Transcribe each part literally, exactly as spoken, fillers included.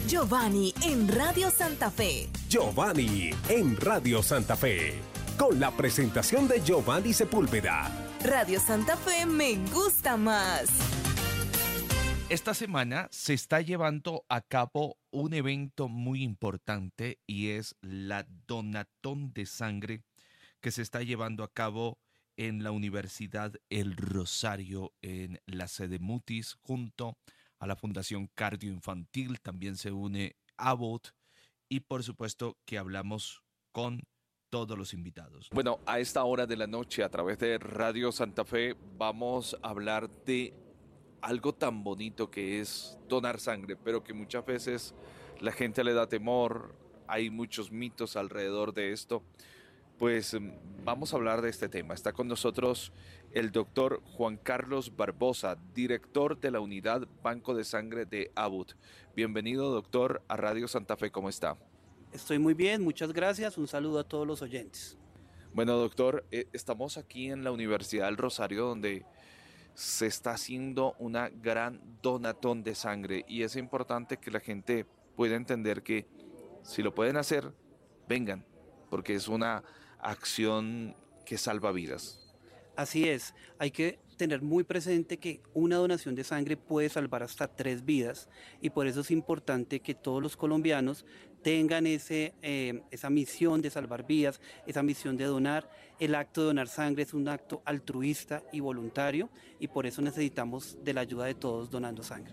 Giovanni en Radio Santa Fe. Giovanni en Radio Santa Fe. Con la presentación de Giovanni Sepúlveda. Radio Santa Fe me gusta más. Esta semana se está llevando a cabo un evento muy importante y es la Donatón de Sangre que se está llevando a cabo en la Universidad El Rosario, en la sede Mutis, junto a la Fundación Cardio Infantil. También se une Abbott y por supuesto que hablamos con todos los invitados. Bueno, a esta hora de la noche a través de Radio Santa Fe vamos a hablar de algo tan bonito que es donar sangre, pero que muchas veces la gente le da temor, hay muchos mitos alrededor de esto. Pues vamos a hablar de este tema. Está con nosotros el doctor Juan Carlos Barbosa, director de la unidad Banco de Sangre de Abbott. Bienvenido, doctor, a Radio Santa Fe. ¿Cómo está? Estoy muy bien, muchas gracias. Un saludo a todos los oyentes. Bueno, doctor, eh, estamos aquí en la Universidad del Rosario, donde se está haciendo una gran donatón de sangre y es importante que la gente pueda entender que si lo pueden hacer, vengan, porque es una acción que salva vidas. Así es, hay que tener muy presente que una donación de sangre puede salvar hasta tres vidas y por eso es importante que todos los colombianos tengan ese, eh, esa misión de salvar vidas, esa misión de donar. El acto de donar sangre es un acto altruista y voluntario y por eso necesitamos de la ayuda de todos donando sangre.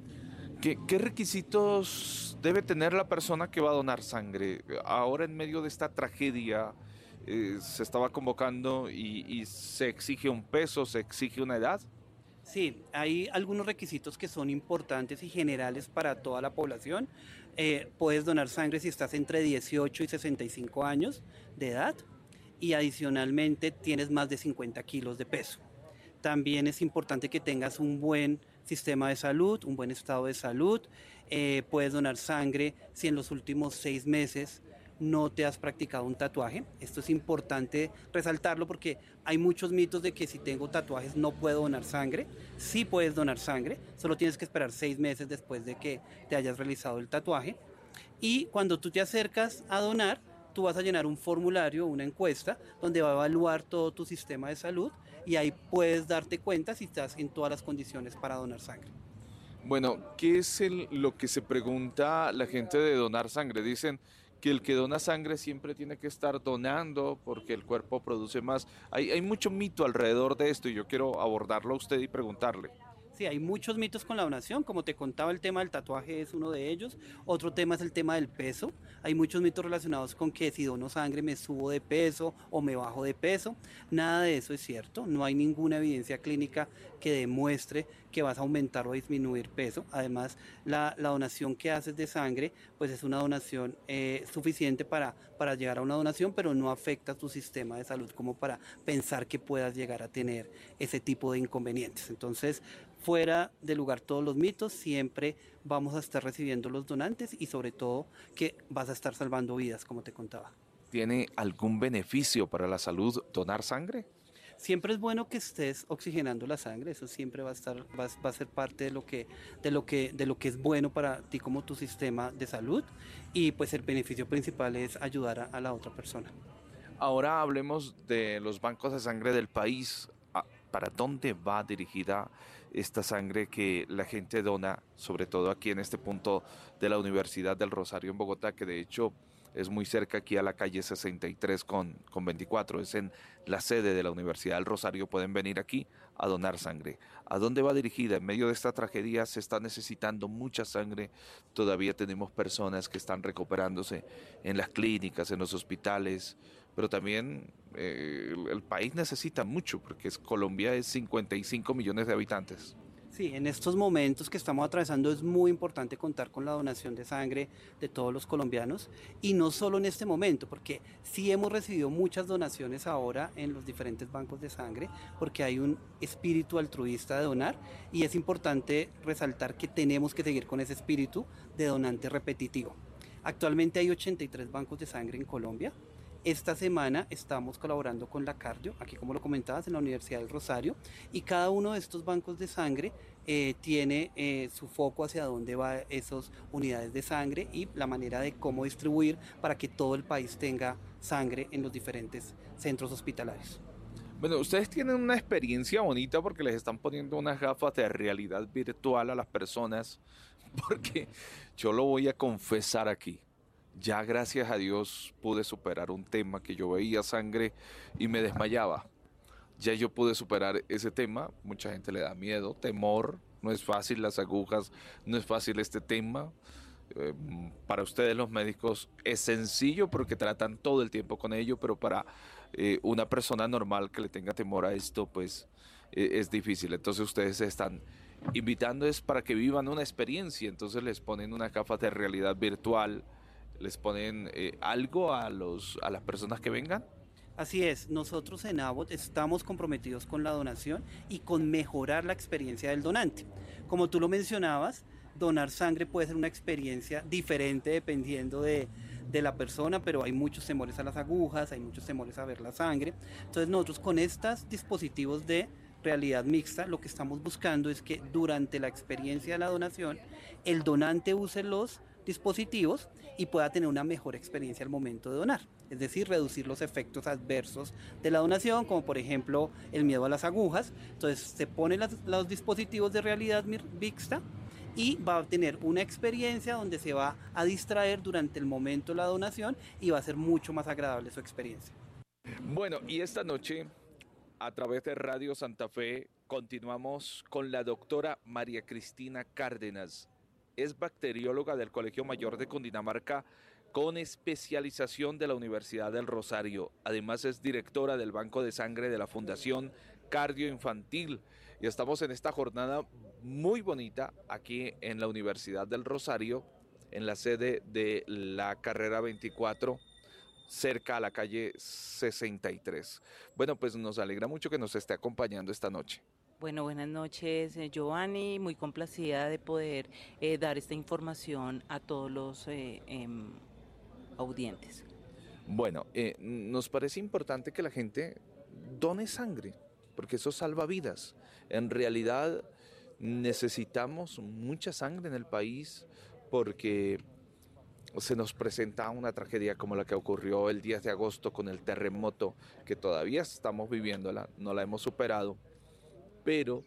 ¿Qué, qué requisitos debe tener la persona que va a donar sangre? Ahora en medio de esta tragedia eh, se estaba convocando y, y se exige un peso, se exige una edad. Sí, hay algunos requisitos que son importantes y generales para toda la población. Eh, puedes donar sangre si estás entre dieciocho y sesenta y cinco años de edad y adicionalmente tienes más de cincuenta kilos de peso. También es importante que tengas un buen sistema de salud, un buen estado de salud. Eh, puedes donar sangre si en los últimos seis meses no te has practicado un tatuaje. Esto es importante resaltarlo porque hay muchos mitos de que si tengo tatuajes no puedo donar sangre. Sí puedes donar sangre, solo tienes que esperar seis meses después de que te hayas realizado el tatuaje. Y cuando tú te acercas a donar, tú vas a llenar un formulario, una encuesta, donde va a evaluar todo tu sistema de salud y ahí puedes darte cuenta si estás en todas las condiciones para donar sangre. Bueno, ¿qué es el, lo que se pregunta la gente de donar sangre? Dicen que el que dona sangre siempre tiene que estar donando porque el cuerpo produce más. Hay, hay mucho mito alrededor de esto y yo quiero abordarlo a usted y preguntarle. Sí, hay muchos mitos con la donación, como te contaba, el tema del tatuaje es uno de ellos. Otro tema es el tema del peso. Hay muchos mitos relacionados con que si dono sangre me subo de peso o me bajo de peso. Nada de eso es cierto. No hay ninguna evidencia clínica que demuestre que vas a aumentar o disminuir peso. Además, la, la donación que haces de sangre, pues es una donación eh, suficiente para, para llegar a una donación, pero no afecta tu sistema de salud como para pensar que puedas llegar a tener ese tipo de inconvenientes. Entonces, fuera de lugar todos los mitos, siempre vamos a estar recibiendo los donantes y sobre todo que vas a estar salvando vidas, como te contaba. ¿Tiene algún beneficio para la salud donar sangre? Siempre es bueno que estés oxigenando la sangre, eso siempre va a estar, va, va a ser parte de lo que, de lo que, de lo que es bueno para ti como tu sistema de salud y pues el beneficio principal es ayudar a, a la otra persona. Ahora hablemos de los bancos de sangre del país. ¿Para dónde va dirigida esta sangre que la gente dona, sobre todo aquí en este punto de la Universidad del Rosario en Bogotá, que de hecho es muy cerca aquí a la calle sesenta y tres con, con veinticuatro, es en la sede de la Universidad del Rosario, pueden venir aquí a donar sangre? ¿A dónde va dirigida? En medio de esta tragedia se está necesitando mucha sangre, todavía tenemos personas que están recuperándose en las clínicas, en los hospitales, pero también eh, el, el país necesita mucho, porque es, Colombia es cincuenta y cinco millones de habitantes. Sí, en estos momentos que estamos atravesando es muy importante contar con la donación de sangre de todos los colombianos y no solo en este momento, porque sí hemos recibido muchas donaciones ahora en los diferentes bancos de sangre, porque hay un espíritu altruista de donar y es importante resaltar que tenemos que seguir con ese espíritu de donante repetitivo. Actualmente hay ochenta y tres bancos de sangre en Colombia. Esta semana estamos colaborando con la Cardio, aquí como lo comentabas, en la Universidad del Rosario, y cada uno de estos bancos de sangre eh, tiene eh, su foco hacia dónde va esas unidades de sangre y la manera de cómo distribuir para que todo el país tenga sangre en los diferentes centros hospitalarios. Bueno, ustedes tienen una experiencia bonita porque les están poniendo unas gafas de realidad virtual a las personas, porque yo lo voy a confesar aquí. Ya gracias a Dios pude superar un tema que yo veía sangre y me desmayaba. Ya yo pude superar ese tema. Mucha gente le da miedo, temor. No es fácil las agujas, no es fácil este tema. Eh, para ustedes los médicos es sencillo porque tratan todo el tiempo con ello, pero para eh, una persona normal que le tenga temor a esto, pues eh, es difícil. Entonces ustedes se están invitando es para que vivan una experiencia. Entonces les ponen unas gafas de realidad virtual, les ponen eh, algo a, los, a las personas que vengan. Así es, nosotros en Abbott estamos comprometidos con la donación y con mejorar la experiencia del donante. Como tú lo mencionabas, donar sangre puede ser una experiencia diferente dependiendo de, de la persona, pero hay muchos temores a las agujas, hay muchos temores a ver la sangre. Entonces nosotros con estos dispositivos de realidad mixta, lo que estamos buscando es que durante la experiencia de la donación, el donante use los dispositivos y pueda tener una mejor experiencia al momento de donar, es decir, reducir los efectos adversos de la donación, como por ejemplo el miedo a las agujas. Entonces se ponen las, los dispositivos de realidad mixta y va a tener una experiencia donde se va a distraer durante el momento de la donación y va a ser mucho más agradable su experiencia. Bueno, y esta noche a través de Radio Santa Fe continuamos con la doctora María Cristina Cárdenas. Es bacterióloga del Colegio Mayor de Cundinamarca con especialización de la Universidad del Rosario. Además es directora del Banco de Sangre de la Fundación Cardio Infantil. Y estamos en esta jornada muy bonita aquí en la Universidad del Rosario, en la sede de la carrera veinticuatro, cerca a la calle sesenta y tres. Bueno, pues nos alegra mucho que nos esté acompañando esta noche. Bueno, buenas noches, eh, Giovanni. Muy complacida de poder eh, dar esta información a todos los eh, eh, audientes. Bueno, eh, nos parece importante que la gente done sangre, porque eso salva vidas. En realidad necesitamos mucha sangre en el país porque se nos presenta una tragedia como la que ocurrió el diez de agosto con el terremoto, que todavía estamos viviéndola, no la hemos superado, pero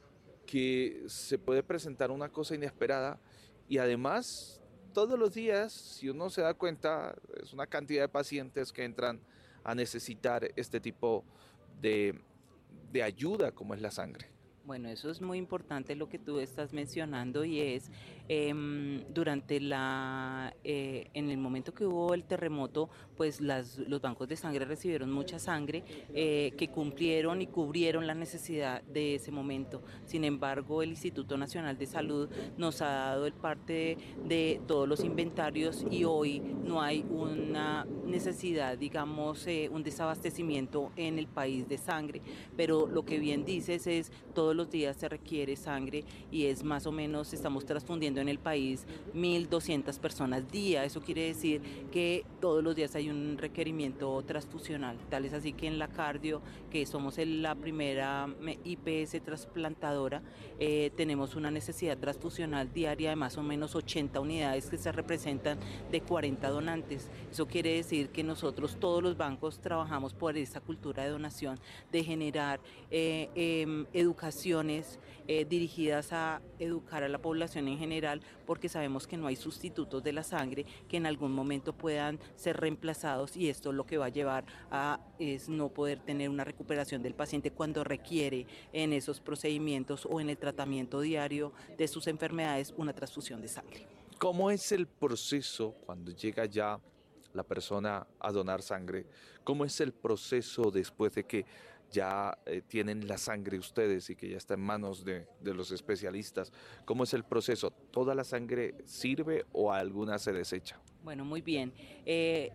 que se puede presentar una cosa inesperada y además todos los días, si uno se da cuenta, es una cantidad de pacientes que entran a necesitar este tipo de, de ayuda como es la sangre. Bueno, eso es muy importante lo que tú estás mencionando y es eh, durante la, eh, en el momento que hubo el terremoto, pues las, los bancos de sangre recibieron mucha sangre eh, que cumplieron y cubrieron la necesidad de ese momento. Sin embargo, el Instituto Nacional de Salud nos ha dado el parte de, de todos los inventarios y hoy no hay una necesidad, digamos, eh, un desabastecimiento en el país de sangre, pero lo que bien dices es todos los días se requiere sangre y es más o menos, estamos transfundiendo en el país mil doscientas personas día. Eso quiere decir que todos los días hay un requerimiento transfusional. Tal es así que en la Cardio, que somos el, la primera I P S trasplantadora, eh, tenemos una necesidad transfusional diaria de más o menos ochenta unidades que se representan de cuarenta donantes. Eso quiere decir que nosotros, todos los bancos, trabajamos por esa cultura de donación, de generar eh, eh, educación Eh, dirigidas a educar a la población en general, porque sabemos que no hay sustitutos de la sangre que en algún momento puedan ser reemplazados y esto lo que va a llevar a es no poder tener una recuperación del paciente cuando requiere en esos procedimientos o en el tratamiento diario de sus enfermedades una transfusión de sangre. ¿Cómo es el proceso cuando llega ya la persona a donar sangre? ¿Cómo es el proceso después de que ya eh, tienen la sangre ustedes y que ya está en manos de, de los especialistas? ¿Cómo es el proceso? ¿Toda la sangre sirve o alguna se desecha? Bueno, muy bien. Eh,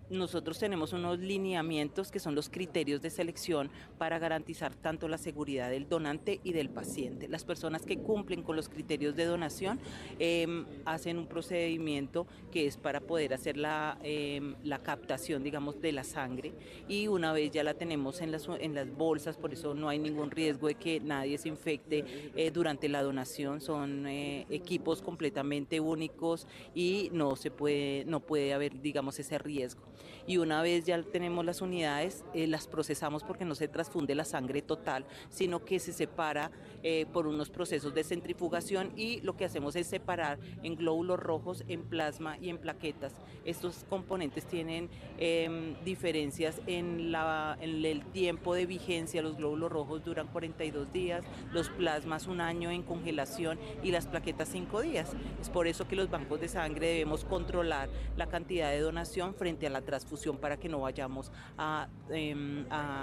nosotros tenemos unos lineamientos que son los criterios de selección para garantizar tanto la seguridad del donante y del paciente. Las personas que cumplen con los criterios de donación eh, hacen un procedimiento que es para poder hacer la, eh, la captación, digamos, de la sangre, y una vez ya la tenemos en las, en las bolsas, por eso no hay ningún riesgo de que nadie se infecte eh, durante la donación. Son eh, equipos completamente únicos y no se puede, no puede haber, digamos, ese riesgo. Y una vez ya tenemos las unidades, eh, las procesamos porque no se transfunde la sangre total, sino que se separa eh, por unos procesos de centrifugación, y lo que hacemos es separar en glóbulos rojos, en plasma y en plaquetas. Estos componentes tienen eh, diferencias en, la, en el tiempo de vigencia. Los glóbulos rojos duran cuarenta y dos días, los plasmas un año en congelación y las plaquetas cinco días. Es por eso que los bancos de sangre debemos controlar la cantidad de donación frente a la transfusión, para que no vayamos a, eh,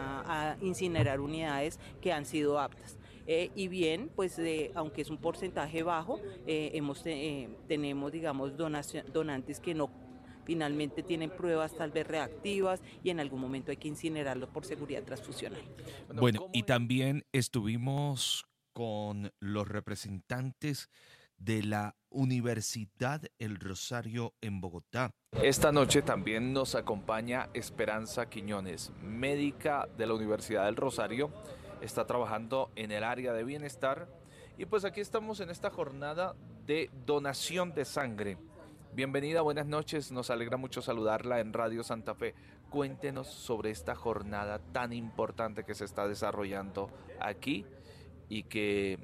a, a incinerar unidades que han sido aptas. Eh, y bien, pues eh, aunque es un porcentaje bajo, eh, hemos, eh, tenemos, digamos, donación, donantes que no finalmente tienen pruebas tal vez reactivas, y en algún momento hay que incinerarlos por seguridad transfusional. Bueno, y también estuvimos con los representantes de la Universidad El Rosario en Bogotá. Esta noche también nos acompaña Esperanza Quiñones, médica de la Universidad del Rosario. Está trabajando en el área de bienestar, y pues aquí estamos en esta jornada de donación de sangre. Bienvenida, buenas noches, nos alegra mucho saludarla en Radio Santa Fe. Cuéntenos sobre esta jornada tan importante que se está desarrollando aquí y que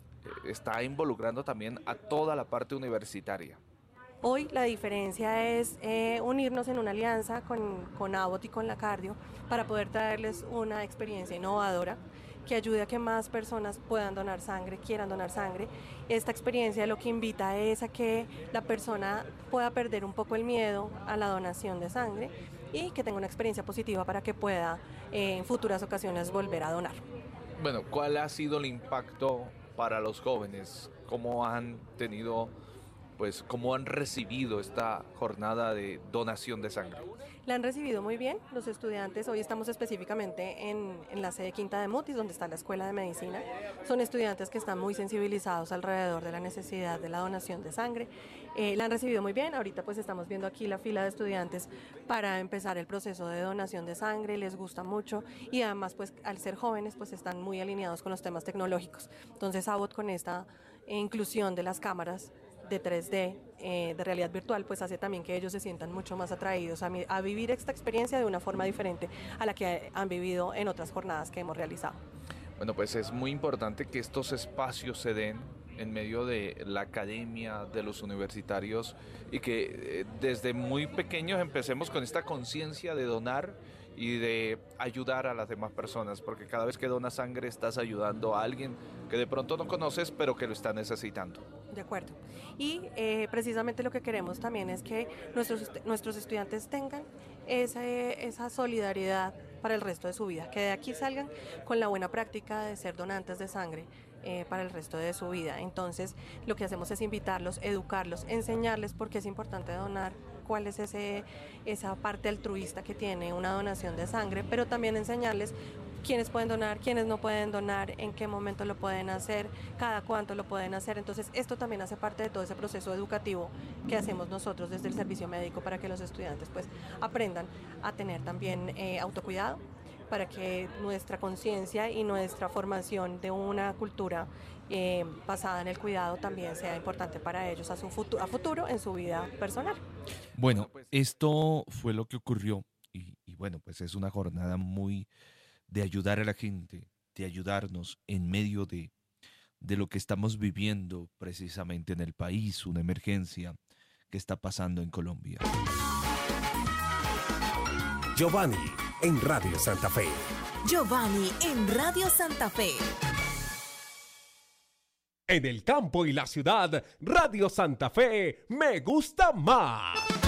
está involucrando también a toda la parte universitaria. Hoy la diferencia es eh, unirnos en una alianza con, con Abbott y con la Cardio para poder traerles una experiencia innovadora que ayude a que más personas puedan donar sangre, quieran donar sangre. Esta experiencia lo que invita es a que la persona pueda perder un poco el miedo a la donación de sangre y que tenga una experiencia positiva para que pueda eh, en futuras ocasiones volver a donar. Bueno, ¿cuál ha sido el impacto para los jóvenes? ¿Cómo han tenido, pues, cómo han recibido esta jornada de donación de sangre? La han recibido muy bien los estudiantes. Hoy estamos específicamente en, en la sede quinta de Mutis, donde está la Escuela de Medicina. Son estudiantes que están muy sensibilizados alrededor de la necesidad de la donación de sangre. Eh, la han recibido muy bien. Ahorita pues estamos viendo aquí la fila de estudiantes para empezar el proceso de donación de sangre. Les gusta mucho, y además pues al ser jóvenes pues están muy alineados con los temas tecnológicos. Entonces Abbott, con esta eh, inclusión de las cámaras de tres D, eh, de realidad virtual, pues hace también que ellos se sientan mucho más atraídos a, mi, a vivir esta experiencia de una forma diferente a la que han vivido en otras jornadas que hemos realizado. Bueno, pues es muy importante que estos espacios se den en medio de la academia, de los universitarios, y que eh, desde muy pequeños empecemos con esta conciencia de donar y de ayudar a las demás personas, porque cada vez que donas sangre estás ayudando a alguien que de pronto no conoces, pero que lo está necesitando. De acuerdo. Y eh, precisamente lo que queremos también es que nuestros, nuestros estudiantes tengan esa, esa solidaridad para el resto de su vida, que de aquí salgan con la buena práctica de ser donantes de sangre eh, para el resto de su vida. Entonces, lo que hacemos es invitarlos, educarlos, enseñarles por qué es importante donar, cuál es ese, esa parte altruista que tiene una donación de sangre, pero también enseñarles quiénes pueden donar, quiénes no pueden donar, en qué momento lo pueden hacer, cada cuánto lo pueden hacer. Entonces esto también hace parte de todo ese proceso educativo que hacemos nosotros desde el servicio médico, para que los estudiantes pues aprendan a tener también eh, autocuidado, para que nuestra conciencia y nuestra formación de una cultura eh, basada en el cuidado también sea importante para ellos a, su futu- a futuro en su vida personal. Bueno, esto fue lo que ocurrió, y, y bueno, pues es una jornada muy de ayudar a la gente, de ayudarnos en medio de, de lo que estamos viviendo precisamente en el país, una emergencia que está pasando en Colombia. Giovanni en Radio Santa Fe. Giovanni en Radio Santa Fe. En el campo y la ciudad, Radio Santa Fe me gusta más.